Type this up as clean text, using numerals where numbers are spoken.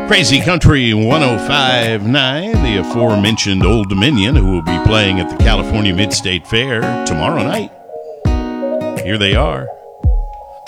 Crazy Country 105.9, the aforementioned Old Dominion, who will be playing at the California Mid-State Fair tomorrow night. Here they are.